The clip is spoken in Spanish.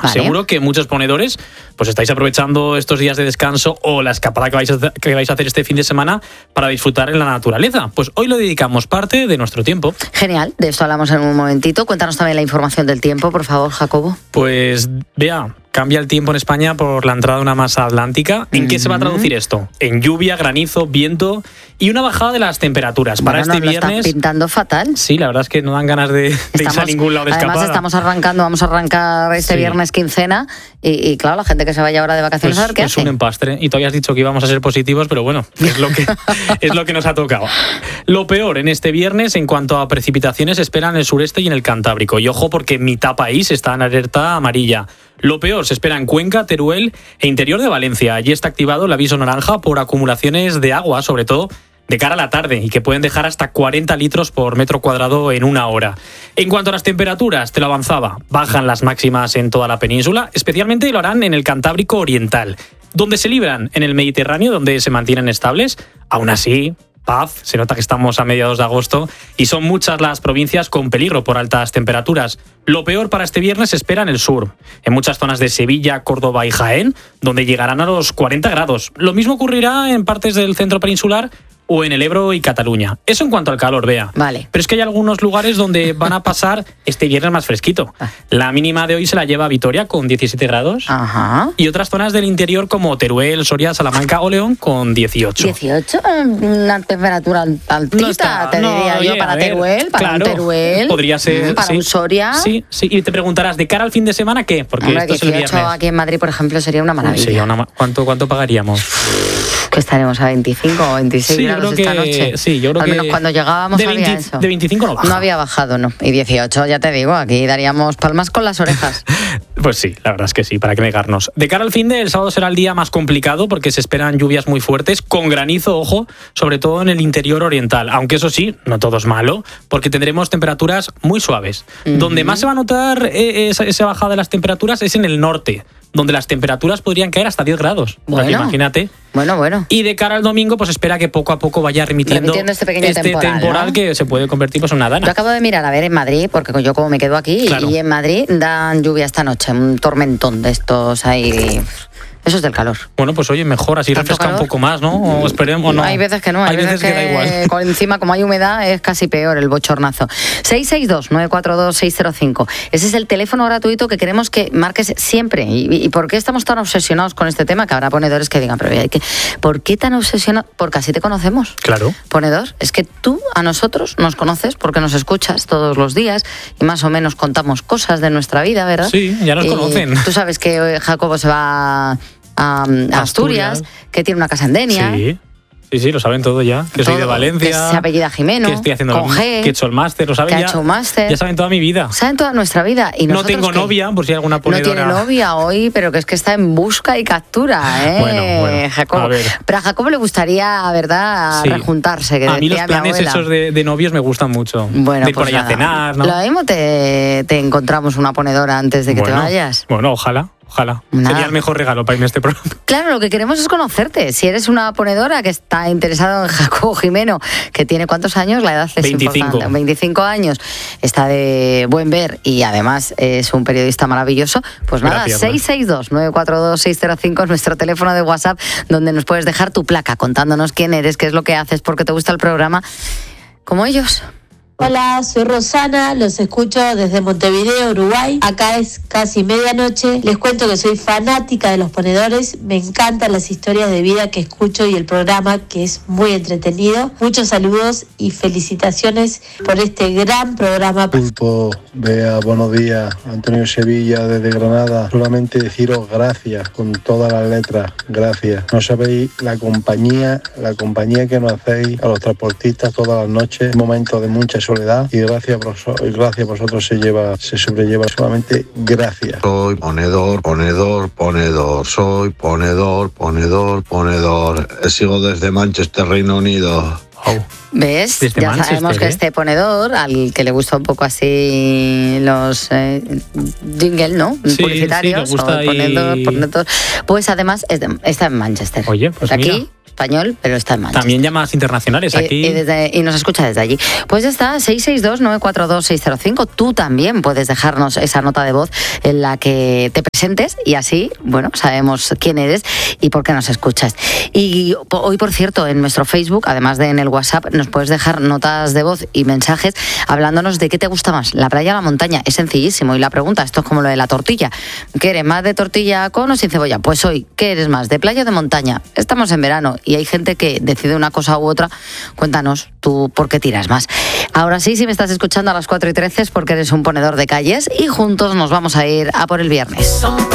Vale. Seguro que muchos ponedores pues estáis aprovechando estos días de descanso o la escapada que vais a hacer este fin de semana para disfrutar en la naturaleza. Pues hoy lo dedicamos parte de nuestro tiempo. Genial, de esto hablamos en un momentito. Cuéntanos también la información del tiempo, por favor, Jacobo. Pues vea, cambia el tiempo en España por la entrada de una masa atlántica. ¿En qué se va a traducir esto? En lluvia, granizo, viento y una bajada de las temperaturas. Para este viernes... Lo están pintando fatal. Sí, la verdad es que no dan ganas de irse a ningún lado de escapada. Además vamos a arrancar este viernes quincena y claro, la gente que se vaya ahora de vacaciones a ver qué hace. Es un empastre. Y tú habías dicho que íbamos a ser positivos, pero bueno, es lo que nos ha tocado. Lo peor en este viernes en cuanto a precipitaciones se espera en el sureste y en el Cantábrico. Y ojo porque mitad país está en alerta amarilla. Lo peor se espera en Cuenca, Teruel e interior de Valencia. Allí está activado el aviso naranja por acumulaciones de agua, sobre todo de cara a la tarde, y que pueden dejar hasta 40 litros por metro cuadrado en una hora. En cuanto a las temperaturas, te lo avanzaba, bajan las máximas en toda la península, especialmente lo harán en el Cantábrico Oriental, donde se libran en el Mediterráneo, donde se mantienen estables. Aún así, paz, se nota que estamos a mediados de agosto y son muchas las provincias con peligro por altas temperaturas. Lo peor para este viernes se espera en el sur, en muchas zonas de Sevilla, Córdoba y Jaén, donde llegarán a los 40 grados. Lo mismo ocurrirá en partes del centro peninsular o en el Ebro y Cataluña. Eso en cuanto al calor, Bea. Vale. Pero es que hay algunos lugares donde van a pasar este viernes más fresquito. La mínima de hoy se la lleva Vitoria con 17 grados. Ajá. Y otras zonas del interior como Teruel, Soria, Salamanca o León con 18. 18, una temperatura altita, diría yo, para Teruel, para un Teruel. Podría ser. Para un Soria. Sí. Y te preguntarás, ¿de cara al fin de semana qué? Porque hombre, esto 18 es el viernes. aquí en Madrid, por ejemplo, sería una maravilla. Sí, ¿Cuánto pagaríamos? Que estaremos a 25 o 26 grados esta noche. Sí, yo creo al menos cuando llegábamos había eso. De 25 no baja. No había bajado, no. Y 18, ya te digo, aquí daríamos palmas con las orejas. Pues sí, la verdad es que sí, para qué negarnos. De cara al fin de el sábado será el día más complicado porque se esperan lluvias muy fuertes, con granizo, ojo, sobre todo en el interior oriental. Aunque eso sí, no todo es malo, porque tendremos temperaturas muy suaves. Donde más se va a notar esa bajada de las temperaturas es en el norte, donde las temperaturas podrían caer hasta 10 grados. Bueno, imagínate. Bueno. Y de cara al domingo, pues espera que poco a poco vaya remitiendo este pequeño temporal, ¿no? Que se puede convertir pues, en una dana. Yo acabo de mirar, a ver, en Madrid, porque yo como me quedo aquí, claro. Y en Madrid dan lluvia esta noche, un tormentón de estos ahí. Eso es del calor. Bueno, pues oye, mejor, así refresca un poco más, ¿no? O esperemos, no. Hay veces que no, hay veces que da igual. Encima, como hay humedad, es casi peor el bochornazo. 662-942-605. Ese es el teléfono gratuito que queremos que marques siempre. ¿Y por qué estamos tan obsesionados con este tema? Que habrá ponedores que digan, pero ¿por qué tan obsesionados? Porque así te conocemos. Claro. Ponedor, es que tú a nosotros nos conoces porque nos escuchas todos los días y más o menos contamos cosas de nuestra vida, ¿verdad? Sí, ya nos conocen. Tú sabes que Jacobo se va a Asturias, que tiene una casa en Denia. Sí, lo saben todo ya. Que soy de Valencia. Que se apellida Jimeno. Que estoy haciendo con G. Que he hecho el máster, lo saben que ya. Ha hecho máster. Ya saben toda mi vida. Saben toda nuestra vida. Y no tengo novia, por si hay alguna ponedora. No tiene novia hoy, pero que es que está en busca y captura, Bueno, Jacobo. Pero a Jacobo le gustaría, ¿verdad?, rejuntarse. Que a mí los planes esos de novios me gustan mucho. Bueno, de ir por ahí a cenar, ¿no? Lo mismo te encontramos una ponedora antes de que te vayas. Bueno, ojalá. Sería el mejor regalo para irme a este programa. Claro, lo que queremos es conocerte. Si eres una ponedora que está interesada en Jacobo Jimeno, que tiene ¿cuántos años? La edad es 25. Importante. 25 años. Está de buen ver y además es un periodista maravilloso. Pues nada, 662-942-605 es nuestro teléfono de WhatsApp donde nos puedes dejar tu placa contándonos quién eres, qué es lo que haces, por qué te gusta el programa, como ellos. Hola, soy Rosana, los escucho desde Montevideo, Uruguay. Acá es casi medianoche. Les cuento que soy fanática de los ponedores. Me encantan las historias de vida que escucho y el programa, que es muy entretenido. Muchos saludos y felicitaciones por este gran programa. Pulpo, Bea, buenos días. Antonio Sevilla desde Granada. Solamente deciros gracias con todas las letras. Gracias. No sabéis la compañía que nos hacéis a los transportistas todas las noches. Momentos de mucha soledad y gracias a vosotros se sobrelleva solamente gracias. Soy ponedor, soy ponedor. Sigo desde Manchester, Reino Unido. ¿Ves? Desde ya sabemos que este ponedor, al que le gusta un poco así los jingle, ¿no? Publicitarios. Sí, le gusta ponedor, pues además está en Manchester. Oye, pues aquí. mira. español, pero está en Manchester. También llamadas internacionales aquí. Y nos escucha desde allí. Pues ya está, 662-942-605. Tú también puedes dejarnos esa nota de voz en la que te presentes y así, bueno, sabemos quién eres y por qué nos escuchas. Y hoy, por cierto, en nuestro Facebook, además de en el WhatsApp, nos puedes dejar notas de voz y mensajes hablándonos de qué te gusta más, la playa o la montaña. Es sencillísimo. Y la pregunta, esto es como lo de la tortilla. ¿Qué eres más de tortilla con o sin cebolla? Pues hoy, ¿qué eres más, de playa o de montaña? Estamos en verano y hay gente que decide una cosa u otra. Cuéntanos tú por qué tiras más. Ahora sí, si me estás escuchando a las 4:13 es porque eres un ponedor de calles y juntos nos vamos a ir a por el viernes.